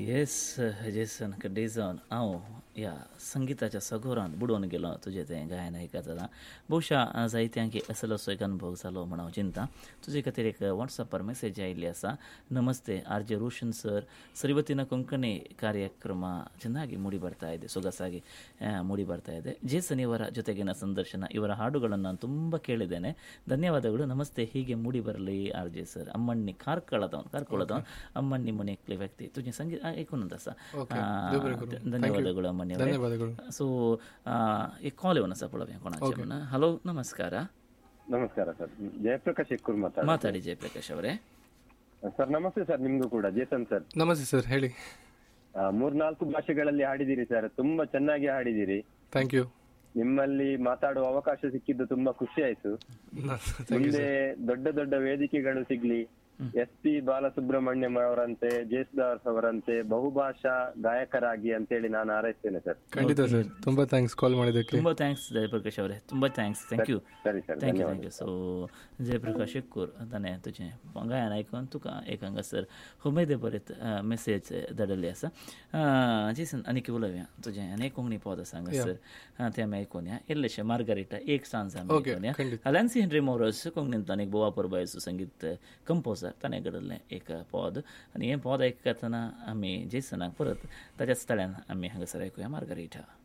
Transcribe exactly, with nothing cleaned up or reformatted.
Yes Jason कड्डे जावन हांव ह्या संगीताच्या सगोरान बुडोवन गेलो तुजें तें गायन आयकतना. भोवशा जायत्यांक असलो असो एक अनुभव जालो म्हण हांव चिंता. तुजे खातीर एक वॉट्सॅपार मेसेज आयिल्ली आसा. ನಮಸ್ತೆ R J Roshan sir, sir ಇವತ್ತಿನ ಕೊಂಕಣಿ ಕಾರ್ಯಕ್ರಮ ಚೆನ್ನಾಗಿ ಮೂಡಿ ಬರ್ತಾ ಇದೆ, ಸೊಗಸಾಗಿ ಮೂಡಿ ಬರ್ತಾ ಇದೆ. ಜೇಸನ್ ಇವರ ಜೊತೆಗಿನ ಸಂದರ್ಶನ, ಇವರ ಹಾಡುಗಳನ್ನು ನಾನು ತುಂಬ ಕೇಳಿದ್ದೇನೆ, ಧನ್ಯವಾದಗಳು, ನಮಸ್ತೆ, ಹೀಗೆ ಮೂಡಿ ಬರಲಿ ಆರ್ ಜೆ ಸರ್. ಅಮ್ಮಣ್ಣಿ ಕಾರ್ಕಳದವನು ಕಾರ್ಕಳದವನು ಅಮ್ಮಣ್ಣಿ ಮುನೇಕ್ಲಿ ವ್ಯಕ್ತಿ ತುझे ಸಂಗೀತ ऐकून असा. धन्यवादಗಳು अम्मण्णी ಅವರೇ. ಸೊ एक कॉल येवन आसा पळोवया कोणाचे म्हणून. हॅलो, नमस्कार. ನಮಸ್ಕಾರ ಸರ್, ಜಯಪ್ರಕಾಶ್ ಎಕ್ಕೂರ್ ಮಾತಾಡ ಮಾತಾಡಿ ಜಯಪ್ರಕಾಶ್ ಅವರೇ. ಸರ್ ನಮಸ್ತೆ ಸರ್, ನಿಮ್ಗೂ ಕೂಡ. ಜೇಸನ್ ಸರ್ ನಮಸ್ತೆ ಸರ್, ಹೇಳಿ. ಮೂರ್ನಾಲ್ಕು ಭಾಷೆಗಳಲ್ಲಿ ಹಾಡಿದಿರಿ ಸರ್, ತುಂಬಾ ಚೆನ್ನಾಗಿ ಹಾಡಿದಿರಿ. Thank you. ನಿಮ್ಮಲ್ಲಿ ಮಾತಾಡುವ ಅವಕಾಶ ಸಿಕ್ಕಿದ್ದು ತುಂಬಾ ಖುಷಿ ಆಯ್ತು. ಮುಂದೆ ದೊಡ್ಡ ದೊಡ್ಡ ವೇದಿಕೆಗಳು ಸಿಗ್ಲಿ, ಎಸ್ ಪಿ ಬಾಲಸುಬ್ರಹ್ಮಣ್ಯಂ ಅವರಂತೆ, ಜೇಸುದಾಸ್ ಅವರಂತೆ ಬಹುಭಾಷಾ ಗಾಯಕರಾಗಿ ಅಂತೇಳಿ ನಾನು ಹಾರೈಸ್ತೇನೆ ಸರ್. ಖಂಡಿತ ಸರ್, ತುಂಬಾ ಥ್ಯಾಂಕ್ಸ್ ಕಾಲ್ ಮಾಡಿದ್ದಕ್ಕೆ. ತುಂಬಾ ಥ್ಯಾಂಕ್ಸ್ जयप्रकाश ಅವರೇ, ತುಂಬಾ ಥ್ಯಾಂಕ್स. Thank you. सरी sir, thank you thank you. सो जयप्रकाश एಕ್ಕूर, ताणें तुजें गायन आयकून तुका एक हांगासर उमेदे बरयत मेसेज धाडल्ली आसा. जेसन आनीक उलोवया, तुजें आनी कोंकणी पद आसा हांगासर, तें आमी आयकुया. इल्लेशें मार्गारिटा एक सांज आमी आयकुया. लॅन्सी हेनरी मोरस कोंकणींतल्यान एक बोवा परबायचो संगीत कंपोजर, ताणें घडयल्लें एक पद, आनी हें पद आयकतना आमी जेसनाक परत ताच्याच तळ्यान आमी हांगासर आयकुया मार्गारिटा.